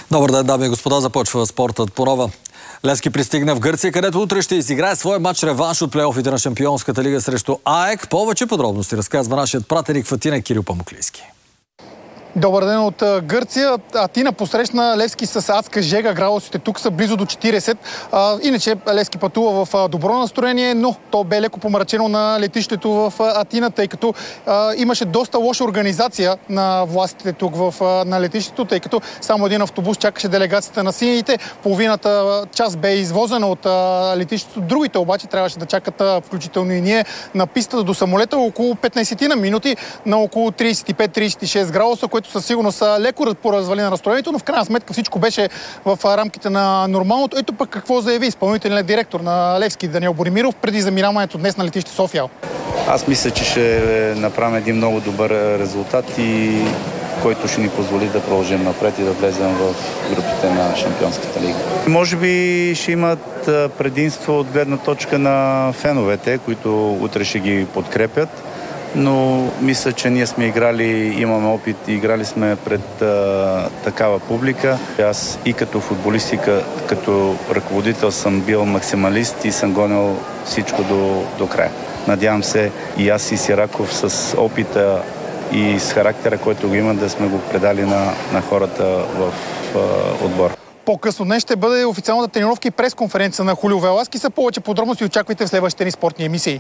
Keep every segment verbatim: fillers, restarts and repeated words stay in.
Добър ден, дами и господа, започва спортът по нова. Левски пристигна в Гърция, където утре ще изиграе своя матч реванш от плейофите на Шампионската лига срещу АЕК. Повече подробности разказва нашият пратеник в Атина Кирил Памуклийски. Добър ден от Гърция. Атина посрещна Левски с адска жега. Градусите тук са близо до четирийсет. А, иначе Левски пътува в добро настроение, но то бе леко помрачено на летището в Атина, тъй като а, имаше доста лоша организация на властите тук в, а, на летището, тъй като само един автобус чакаше делегацията на сините. Половината част бе извозена от а, летището. Другите обаче трябваше да чакат, а, включително и ние, на пистата до самолета около петнайсет на минути на около трийсет и пет трийсет и шест градуса, което със сигурност леко поразвали на настроението, но в крайна сметка всичко беше в рамките на нормалното. Ето пък какво заяви изпълнителният директор на Левски Даниел Боримиров преди заминаването днес на летище София. Аз мисля, че ще направим един много добър резултат и който ще ни позволи да продължим напред и да влезем в групите на Шампионската лига. Може би ще имат предимство от гледна точка на феновете, които утре ще ги подкрепят. Но мисля, че ние сме играли, имаме опит и играли сме пред а, такава публика. Аз и като футболист, и като ръководител съм бил максималист и съм гонил всичко до, до края. Надявам се и аз и Сираков с опита и с характера, който го има, да сме го предали на, на хората в а, отбор. По-късно днес ще бъде официалната тренировка и пресконференция на Хулио Веласки. За повече подробности очаквайте в следващите ни спортни емисии.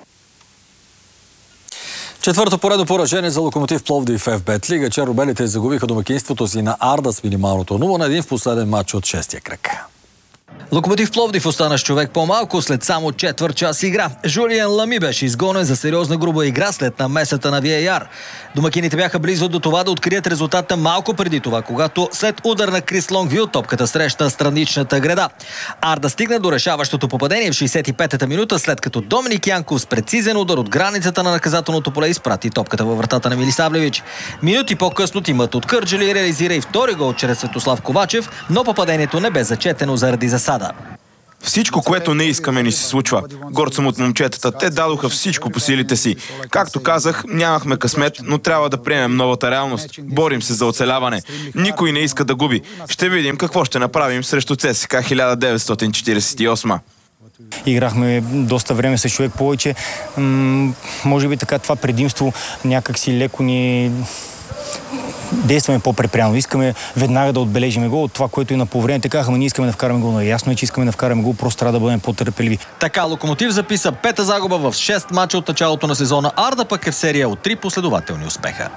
Четвърто поредно поражение за Локомотив Пловдив в еф-бет лига. Чернобелите загубиха домакинството си на Арда с минималното нула на един в последен матч от шестия кръг. Локомотив Пловдив остана с човек по-малко след само четвърт час игра. Жулиен Лами беше изгонен за сериозна груба игра след намесата на ви ей ар. Домакините бяха близо до това да открият резултата малко преди това, когато след удар на Крис Лонгвил топката срещна страничната града. Арда стигна до решаващото попадение в шейсет и пета минута, след като Доминик Янков с прецизен удар от границата на наказателното поле изпрати топката във вратата на Милисавлевич. Минути по-късно тимът от Кърджали реализира и втори гол чрез Светослав Ковачев, но попадението не бе зачетено заради засада. Всичко, което не искаме, ни се случва. Горд съм от момчетата. Те дадоха всичко по силите си. Както казах, нямахме късмет, но трябва да приемем новата реалност. Борим се за оцеляване. Никой не иска да губи. Ще видим какво ще направим срещу ЦСКА хиляда деветстотин четирийсет и осма. Играхме доста време с човек повече. М- може би така това предимство някак си леко ни... действаме по-препряно. Искаме веднага да отбележим гол от това, което и на полувреме казаха, но ние искаме да вкараме гол. Но ясно е, че искаме да вкараме гол, просто трябва да бъдем по-търпеливи. Така Локомотив записа пета загуба в шест мача от началото на сезона. Арда пък е в серия от три последователни успеха.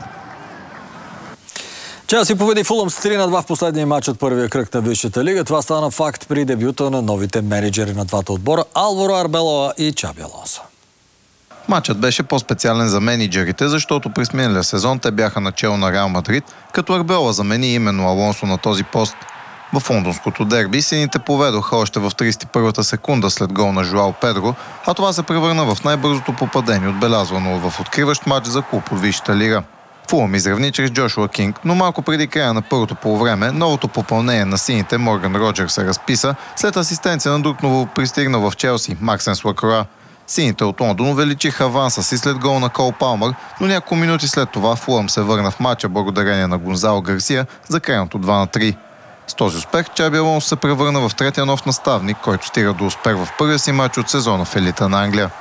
Челси победи Фулъм с три на два в последния матч от първия кръг на Висшата лига. Това стана факт при дебюта на новите менеджери на двата отбора Алваро Арбелоа и Чаби Алонсо. Матчът беше по-специален за менеджерите, защото през миналия сезон те бяха начело на Реал Мадрид, като Арбелоа замени именно Алонсо на този пост. В лондонското дерби сините поведоха още в трийсет и първата секунда след гол на Жуао Педро, а това се превърна в най-бързото попадение, отбелязвано в откриващ матч за клуб от Висшата лига. Фулъм изравни чрез Джошуа Кинг, но малко преди края на първото полувреме новото попълнение на сините Морган Роджерс се разписа след асистенция на друг новопристигнал в Челси Максенс Лакроа. Сините от Лондон увеличиха аванса си след гол на Кол Палмър, но няколко минути след това Фулъм се върна в матча благодарение на Гонзало Гарсия за крайното два на три. С този успех Чаби Алонсо се превърна в третия нов наставник, който стига до успех в първия си матч от сезона в елита на Англия.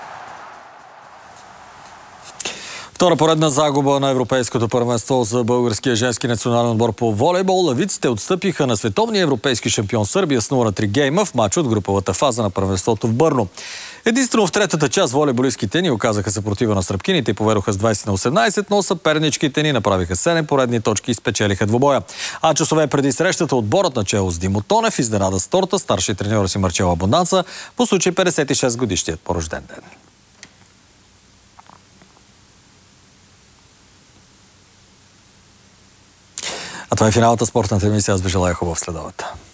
Втора поредна загуба на Европейското първенство за българския женски национален отбор по волейбол. Лъвиците отстъпиха на световния европейски шампион Сърбия с нула на три гейма в матч от груповата фаза на първенството в Бърно. Единствено в третата част волейболистките ни оказаха съпротива на сръбкините и поведоха с двайсет на осемнайсет, но съперничките ни направиха седем поредни точки и спечелиха двобоя. А часове преди срещата отборът начело с Димо Тонев изненада с торта старши треньор си Марчело Абонданца по случай петдесет и шест годишният по рожден ден. А това е финалната спортната емисия. Аз ви желая хубав следобед.